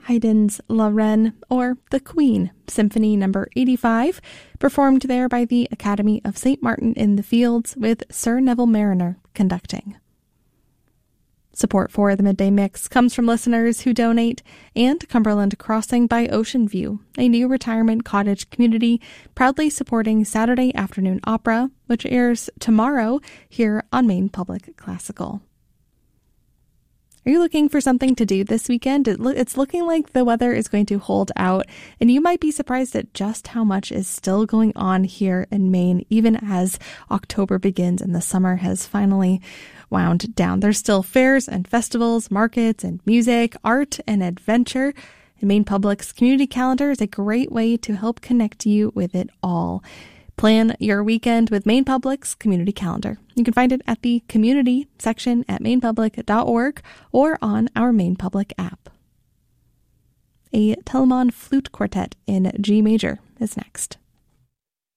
Haydn's La Reine, or The Queen, Symphony No. 85, performed there by the Academy of St. Martin-in-the-Fields with Sir Neville Marriner conducting. Support for the Midday Mix comes from listeners who donate and Cumberland Crossing by Ocean View, a new retirement cottage community proudly supporting Saturday Afternoon Opera, which airs tomorrow here on Maine Public Classical. Are you looking for something to do this weekend? It's looking like the weather is going to hold out, and you might be surprised at just how much is still going on here in Maine, even as October begins and the summer has finally wound down. There's still fairs and festivals, markets and music, art and adventure. And Maine Public's community calendar is a great way to help connect you with it all. Plan your weekend with Maine Public's community calendar. You can find it at the community section at mainepublic.org or on our Maine Public app. A Telemann flute quartet in G major is next.